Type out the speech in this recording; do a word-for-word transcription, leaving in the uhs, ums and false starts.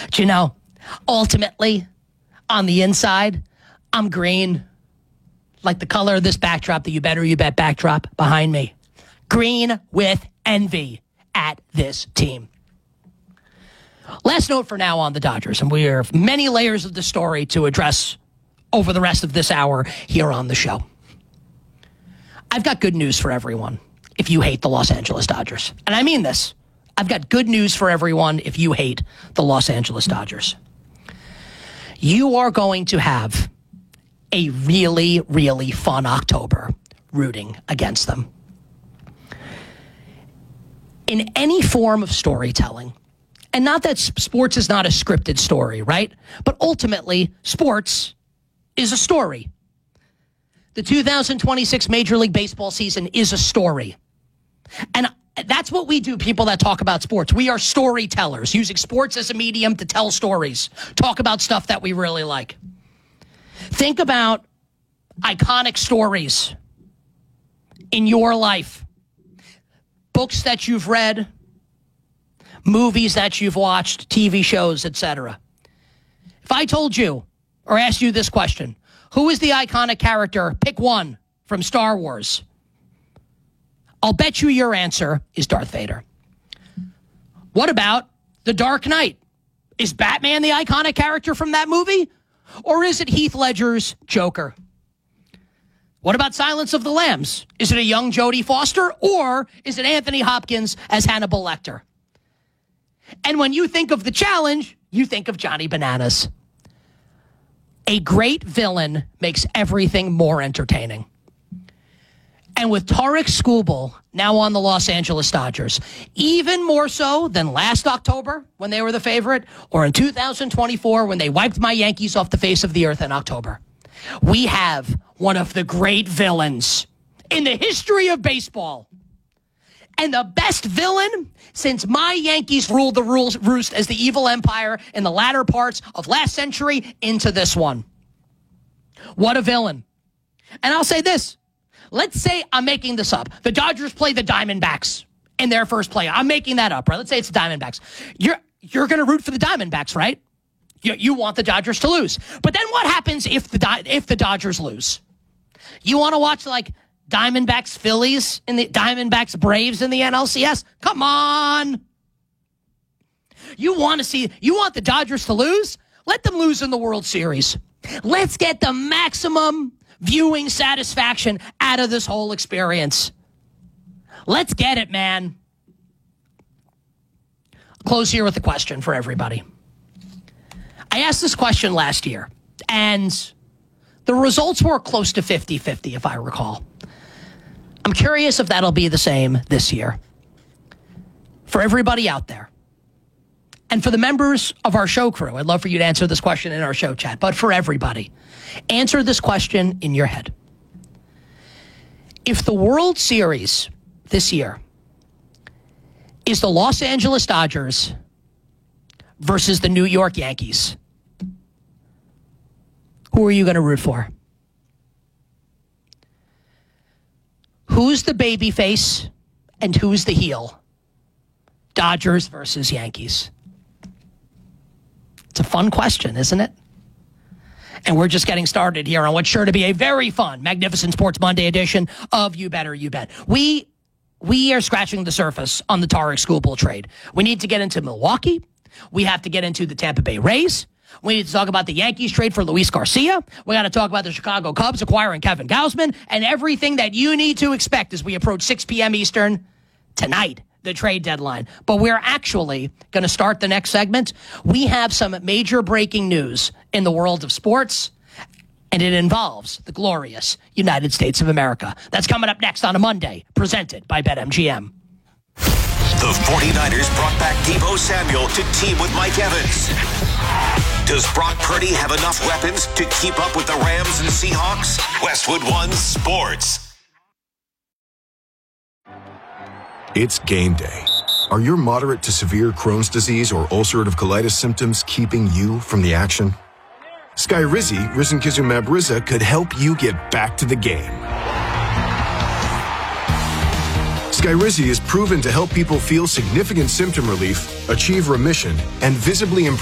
Do you know, ultimately, on the inside, I'm green. Like the color of this backdrop, the You Better You Bet backdrop behind me. Green with envy at this team. Last note for now on the Dodgers, and we have many layers of the story to address over the rest of this hour here on the show. I've got good news for everyone if you hate the Los Angeles Dodgers. And I mean this. I've got good news for everyone if you hate the Los Angeles Dodgers. You are going to have a really, really fun October rooting against them. In any form of storytelling, and not that sports is not a scripted story, right? But ultimately, sports is a story. The two thousand twenty-six Major League Baseball season is a story. And that's what we do, people that talk about sports. We are storytellers, using sports as a medium to tell stories, talk about stuff that we really like. Think about iconic stories in your life, books that you've read, movies that you've watched, T V shows, et cetera. If I told you or asked you this question, who is the iconic character? Pick one from Star Wars. I'll bet you your answer is Darth Vader. What about The Dark Knight? Is Batman the iconic character from that movie? Or is it Heath Ledger's Joker? What about Silence of the Lambs? Is it a young Jodie Foster? Or is it Anthony Hopkins as Hannibal Lecter? And when you think of the challenge, you think of Johnny Bananas. A great villain makes everything more entertaining. And with Tarek Skubal now on the Los Angeles Dodgers, even more so than last October when they were the favorite, or in two thousand twenty-four when they wiped my Yankees off the face of the earth in October, we have one of the great villains in the history of baseball. And the best villain since my Yankees ruled the rules, roost as the evil empire in the latter parts of last century into this one. What a villain. And I'll say this. Let's say I'm making this up. The Dodgers play the Diamondbacks in their first play. I'm making that up, right? Let's say it's the Diamondbacks. You're you're going to root for the Diamondbacks, right? You, you want the Dodgers to lose. But then what happens if the if the Dodgers lose? You want to watch like Diamondbacks Phillies in the Diamondbacks Braves in the N L C S? Come on. You want to see you want the Dodgers to lose? Let them lose in the World Series. Let's get the maximum viewing satisfaction out of this whole experience. Let's get it, man. I'll close here with a question for everybody. I asked this question last year, and the results were close to fifty-fifty, if I recall. I'm curious if that'll be the same this year. For everybody out there, and for the members of our show crew, I'd love for you to answer this question in our show chat, but for everybody, answer this question in your head. If the World Series this year is the Los Angeles Dodgers versus the New York Yankees, who are you going to root for? Who's the baby face and who's the heel? Dodgers versus Yankees. It's a fun question, isn't it? And we're just getting started here on what's sure to be a very fun, magnificent Sports Monday edition of You Better You Bet. We we are scratching the surface on the Tarek Skubal trade. We need to get into Milwaukee. We have to get into the Tampa Bay Rays. We need to talk about the Yankees trade for Luis Garcia. We got to talk about the Chicago Cubs acquiring Kevin Gausman and everything that you need to expect as we approach six p.m. Eastern tonight, the trade deadline. But we're actually going to start the next segment. We have some major breaking news in the world of sports, and it involves the glorious United States of America. That's coming up next on a Monday, presented by BetMGM. The 49ers brought back Deebo Samuel to team with Mike Evans. Does Brock Purdy have enough weapons to keep up with the Rams and Seahawks? Westwood One Sports. It's game day. Are your moderate to severe Crohn's disease or ulcerative colitis symptoms keeping you from the action? Skyrizi, risankizumab Riza, could help you get back to the game. Skyrizi is proven to help people feel significant symptom relief, achieve remission, and visibly improve